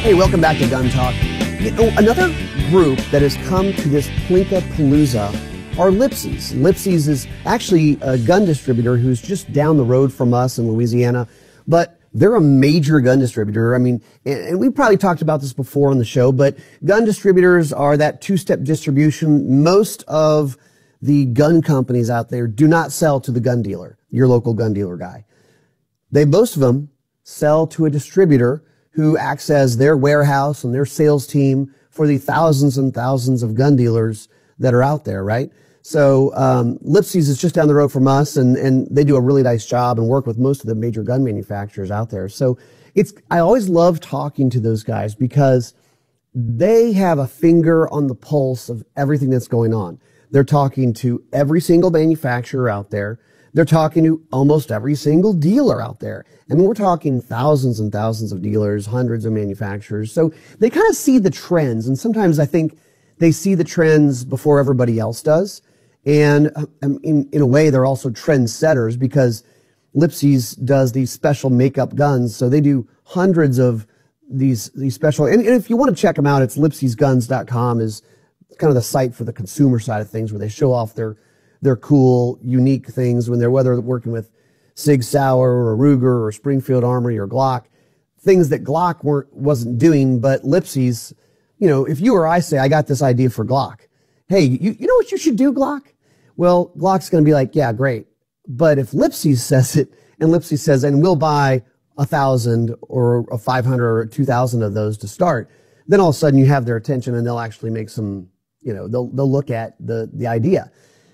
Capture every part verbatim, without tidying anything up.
Hey, welcome back to Gun Talk. You know, another group that has come to this Plinka Palooza are Lipsey's. Lipsey's is actually a gun distributor who's just down the road from us in Louisiana, but they're a major gun distributor. I mean, and, and we probably talked about this before on the show, but gun distributors are that two-step distribution. Most of the gun companies out there do not sell to the gun dealer, your local gun dealer guy. They, most of them, sell to a distributor who acts as their warehouse and their sales team for the thousands and thousands of gun dealers that are out there, right? So um, Lipsey's is just down the road from us, and, and they do a really nice job and work with most of the major gun manufacturers out there. So it's I always love talking to those guys because they have a finger on the pulse of everything that's going on. They're talking to every single manufacturer out there. They're talking to almost every single dealer out there. I mean, we're talking thousands and thousands of dealers, hundreds of manufacturers. So they kind of see the trends. And sometimes I think they see the trends before everybody else does. And um, in, in a way, they're also trend setters because Lipsey's does these special makeup guns. So they do hundreds of these, these special, and, and if you want to check them out, it's lipseys guns dot com is kind of the site for the consumer side of things where they show off their They're cool, unique things when they're, whether they're working with Sig Sauer or Ruger or Springfield Armory or Glock, things that Glock weren't, wasn't doing, but Lipsey's, you know, if you or I say, I got this idea for Glock. Hey, you, you know what you should do, Glock? Well, Glock's going to be like, yeah, great. But if Lipsey's says it and Lipsey says, and we'll buy a thousand or a five hundred or two thousand of those to start, then all of a sudden you have their attention and they'll actually make some, you know, they'll, they'll look at the, the idea.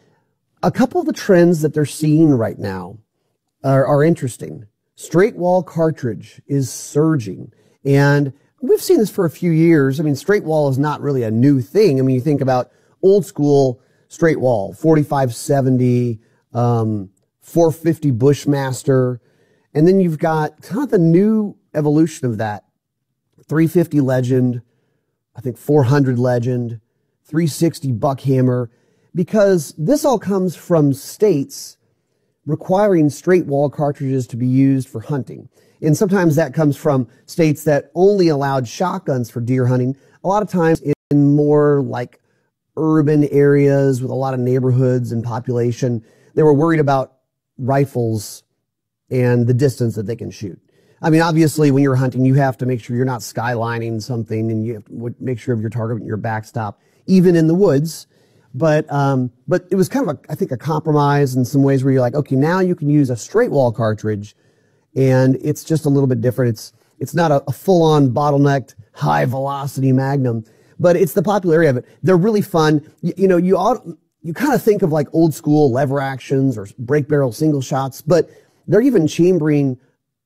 A couple of the trends that they're seeing right now are, are interesting. Straight wall cartridge is surging. And we've seen this for a few years. I mean, straight wall is not really a new thing. I mean, you think about old school straight wall, forty-five seventy, um, four fifty Bushmaster. And then you've got kind of the new evolution of that. three fifty Legend, I think four hundred Legend, three sixty Buckhammer. Because this all comes from states requiring straight wall cartridges to be used for hunting. And sometimes that comes from states that only allowed shotguns for deer hunting. A lot of times in more like urban areas with a lot of neighborhoods and population, they were worried about rifles and the distance that they can shoot. I mean, obviously when you're hunting, you have to make sure you're not skylining something and you have to make sure of your target and your backstop, even in the woods. But, um, but it was kind of a, I think, a compromise in some ways where you're like, okay, now you can use a straight wall cartridge and it's just a little bit different. It's, it's not a, a full on bottlenecked high velocity Magnum, but it's the popularity of it. They're really fun. You, you know, you ought, you kind of think of like old school lever actions or break barrel single shots, but they're even chambering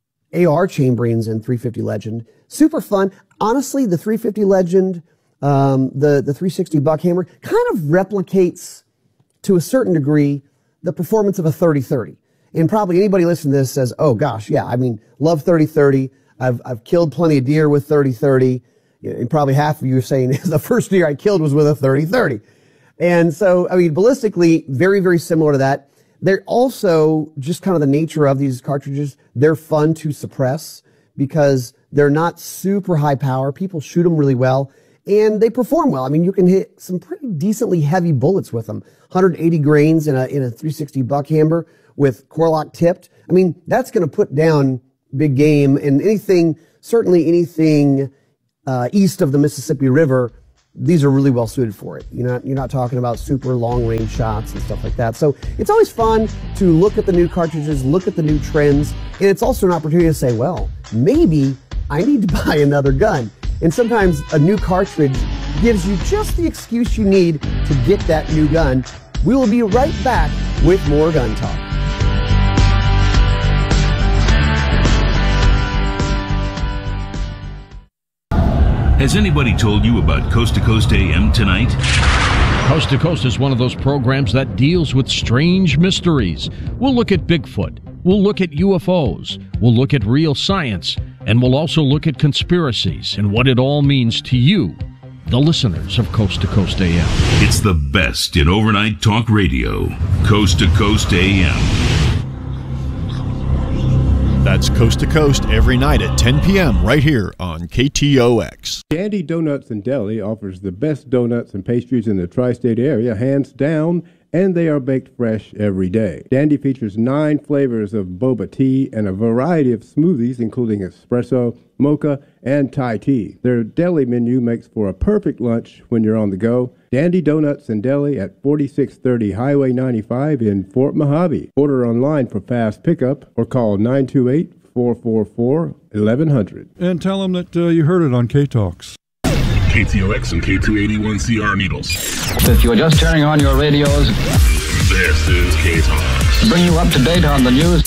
A R chamberings in three fifty Legend. Super fun. Honestly, the three fifty Legend, Um, the, the three sixty Buckhammer kind of replicates to a certain degree the performance of a thirty thirty. And probably anybody listening to this says, oh gosh, yeah, I mean, love thirty thirty. I've, I've killed plenty of deer with thirty thirty. And probably half of you are saying the first deer I killed was with a thirty thirty. And so, I mean, ballistically, very, very similar to that. They're also just kind of the nature of these cartridges. They're fun to suppress because they're not super high power. People shoot them really well. And they perform well. I mean, you can hit some pretty decently heavy bullets with them. one hundred eighty grains in a, in a three sixty Buckhammer with Core-Lokt tipped. I mean, that's going to put down big game, and anything, certainly anything, uh, east of the Mississippi River, these are really well suited for it. You're not, you're not talking about super long range shots and stuff like that. So it's always fun to look at the new cartridges, look at the new trends. And it's also an opportunity to say, well, maybe I need to buy another gun. And sometimes a new cartridge gives you just the excuse you need to get that new gun. We will be right back with more Gun Talk. Has anybody told you about Coast to Coast A M tonight? Coast to Coast is one of those programs that deals with strange mysteries. We'll look at Bigfoot. We'll look at U F Os. We'll look at real science. And we'll also look at conspiracies and what it all means to you, the listeners of Coast to Coast A M. It's the best in overnight talk radio. Coast to Coast A M. That's Coast to Coast every night at ten p.m. right here on K T O X. Dandy Donuts and Deli offers the best donuts and pastries in the tri-state area, hands down, and they are baked fresh every day. Dandy features nine flavors of boba tea and a variety of smoothies, including espresso, mocha, and Thai tea. Their deli menu makes for a perfect lunch when you're on the go. Dandy Donuts and Deli at forty-six thirty Highway ninety-five in Fort Mojave. Order online for fast pickup or call nine two eight, four four four, eleven hundred. And tell them that uh, you heard it on K-Talks. K T O X and K two eighty-one C R Needles. If you're just turning on your radios, this is K-Talks. Bring you up to date on the news.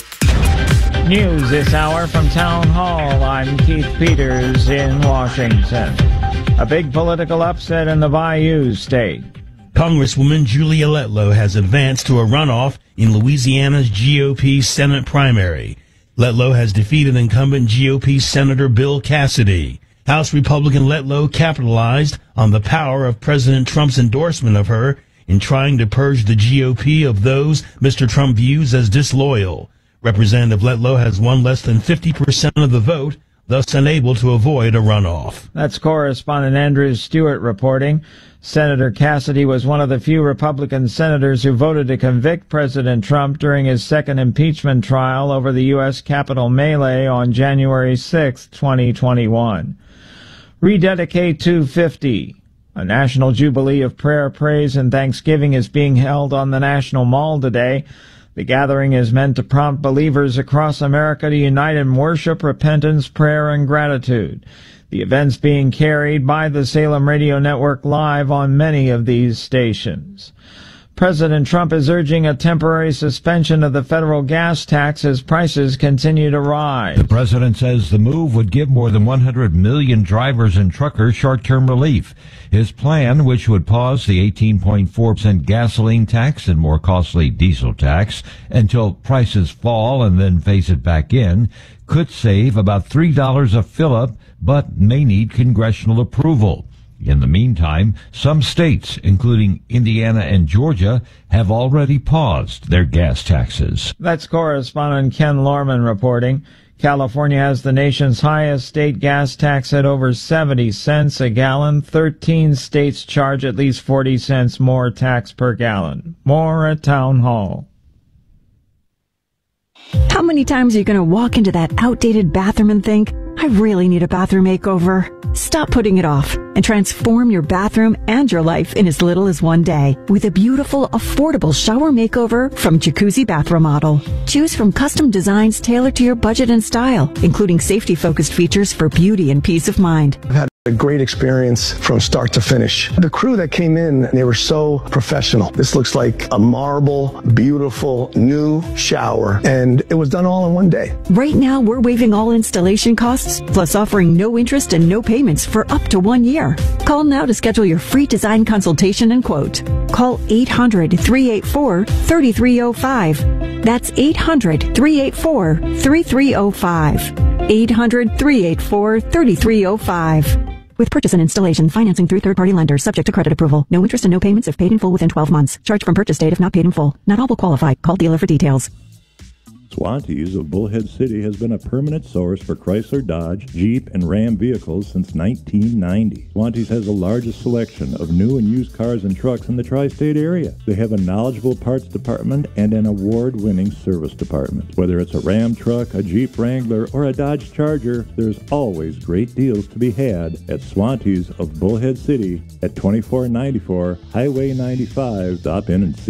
News this hour from Town Hall. I'm Keith Peters in Washington. A big political upset in the Bayou State. Congresswoman Julia Letlow has advanced to a runoff in Louisiana's G O P Senate primary. Letlow has defeated incumbent G O P Senator Bill Cassidy. House Republican Letlow capitalized on the power of President Trump's endorsement of her in trying to purge the G O P of those Mister Trump views as disloyal. Representative Letlow has won less than fifty percent of the vote, thus unable to avoid a runoff. That's correspondent Andrew Stewart reporting. Senator Cassidy was one of the few Republican senators who voted to convict President Trump during his second impeachment trial over the U S Capitol melee on January sixth, twenty twenty-one. Rededicate two fifty. A national jubilee of prayer, praise, and thanksgiving is being held on the National Mall today. The gathering is meant to prompt believers across America to unite in worship, repentance, prayer, and gratitude. The event's being carried by the Salem Radio Network live on many of these stations. President Trump is urging a temporary suspension of the federal gas tax as prices continue to rise. The president says the move would give more than one hundred million drivers and truckers short-term relief. His plan, which would pause the eighteen point four percent gasoline tax and more costly diesel tax until prices fall and then phase it back in, could save about three dollars a fill-up, but may need congressional approval. In the meantime, some states, including Indiana and Georgia, have already paused their gas taxes. That's correspondent Ken Lorman reporting. California has the nation's highest state gas tax at over seventy cents a gallon. Thirteen states charge at least forty cents more tax per gallon. More at Town Hall. How many times are you going to walk into that outdated bathroom and think, I really need a bathroom makeover? Stop putting it off and transform your bathroom and your life in as little as one day with a beautiful, affordable shower makeover from Jacuzzi Bath Remodel. Choose from custom designs tailored to your budget and style, including safety-focused features for beauty and peace of mind. I've had a great experience from start to finish. The crew that came in, they were so professional. This looks like a marble, beautiful, new shower, and it was done all in one day. Right now, we're waiving all installation costs, plus offering no interest and no payments for up to one year. Call now to schedule your free design consultation and quote. Call eight hundred, three eight four, three three zero five. That's eight hundred, three eight four, three three zero five. eight hundred, three eight four, three three zero five. With purchase and installation, financing through third-party lenders, subject to credit approval. No interest and no payments if paid in full within twelve months. Charge from purchase date if not paid in full. Not all will qualify. Call dealer for details. Swantees of Bullhead City has been a permanent source for Chrysler, Dodge, Jeep, and Ram vehicles since nineteen ninety. Swantees has the largest selection of new and used cars and trucks in the tri-state area. They have a knowledgeable parts department and an award-winning service department. Whether it's a Ram truck, a Jeep Wrangler, or a Dodge Charger, there's always great deals to be had at Swantees of Bullhead City at twenty-four ninety-four Highway ninety-five. Stop in and see.